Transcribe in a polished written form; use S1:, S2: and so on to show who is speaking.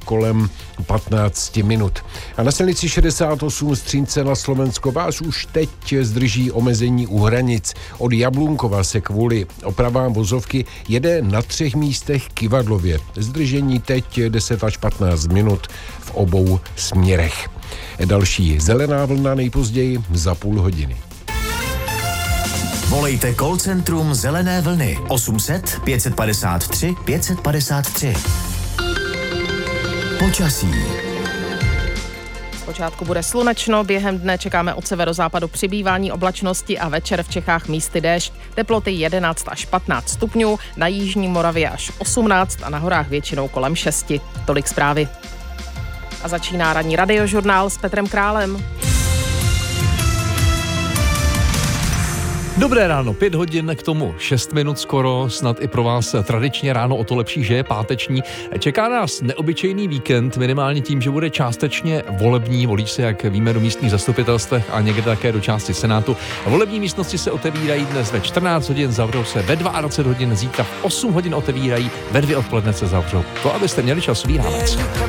S1: kolem 15 minut. A na silnici 68 Střínce na Slovensko vás už teď zdrží omezení u hranic. Od Jablunkova se kvůli opravám vozovky jede na 3 místech Kivadlově. Zdržení teď 10 až 15 minut v obou směrech. Další zelená vlna nejpozději za půl hodiny.
S2: Volejte call centrum Zelené vlny 800 553 553. Počasí.
S3: Zpočátku bude slunečno, během dne čekáme od severozápadu přibývání oblačnosti a večer v Čechách místy déšť. Teploty 11 až 15 stupňů, na jižní Moravě až 18 a na horách většinou kolem 6. Tolik zprávy. A začíná ranní radiožurnál s Petrem Králem.
S4: Dobré ráno, 5 hodin, k tomu 6 minut skoro, snad i pro vás tradičně ráno o to lepší, že je páteční. Čeká nás neobyčejný víkend, minimálně tím, že bude částečně volební, volí se, jak víme, do místních zastupitelstev a někde také do části Senátu. Volební místnosti se otevírají dnes ve 14 hodin, zavřou se ve 22 hodin, zítra v 8 hodin otevírají, ve 2 odpoledne se zavřou. To, abyste měli časový rámec.